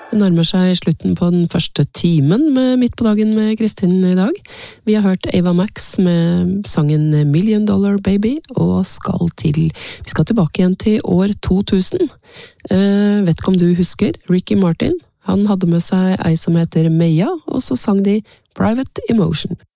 Det nærmer seg slutten på den første timen med Midt på dagen med Kristin i dag. Vi har hørt Ava Max med sangen Million Dollar Baby, og vi skal tilbake igjen til år 2000. Vet ikke om du husker Ricky Martin? Han hadde med seg ei som heter Meia, og så sang de Private Emotion.